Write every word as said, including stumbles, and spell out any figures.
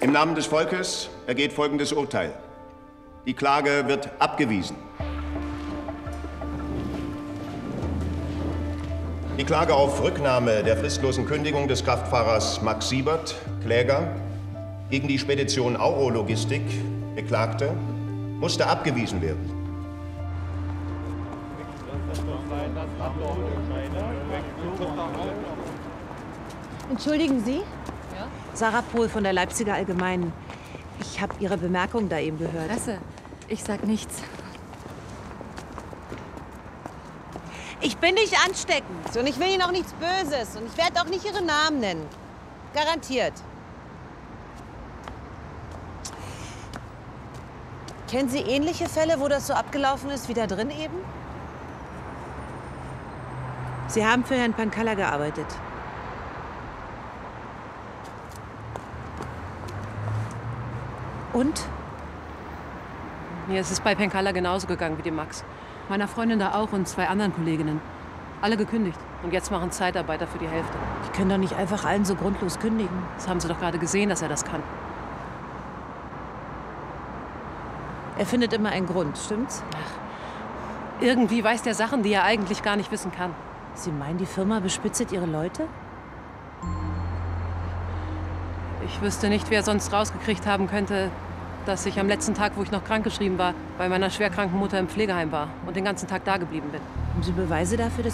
Im Namen des Volkes ergeht folgendes Urteil. Die Klage wird abgewiesen. Die Klage auf Rücknahme der fristlosen Kündigung des Kraftfahrers Max Siebert, Kläger, gegen die Spedition Auro Logistik, Beklagte, musste abgewiesen werden. Entschuldigen Sie? Ja? Sarah Pohl von der Leipziger Allgemeinen. Ich habe Ihre Bemerkung da eben gehört. Presse. Ich sag nichts. Ich bin nicht ansteckend und ich will Ihnen auch nichts Böses und ich werde auch nicht Ihren Namen nennen. Garantiert. Kennen Sie ähnliche Fälle, wo das so abgelaufen ist wie da drin eben? Sie haben für Herrn Pankalla gearbeitet. Und? Mir ist es bei Pankalla genauso gegangen wie dem Max. Meiner Freundin da auch und zwei anderen Kolleginnen. Alle gekündigt. Und jetzt machen Zeitarbeiter für die Hälfte. Die können doch nicht einfach allen so grundlos kündigen. Das haben Sie doch gerade gesehen, dass er das kann. Er findet immer einen Grund, stimmt's? Ach, irgendwie weiß der Sachen, die er eigentlich gar nicht wissen kann. Sie meinen, die Firma bespitzelt ihre Leute? Ich wüsste nicht, wer sonst rausgekriegt haben könnte, dass ich am letzten Tag, wo ich noch krankgeschrieben war, bei meiner schwerkranken Mutter im Pflegeheim war und den ganzen Tag da geblieben bin. Haben Sie Beweise dafür, dass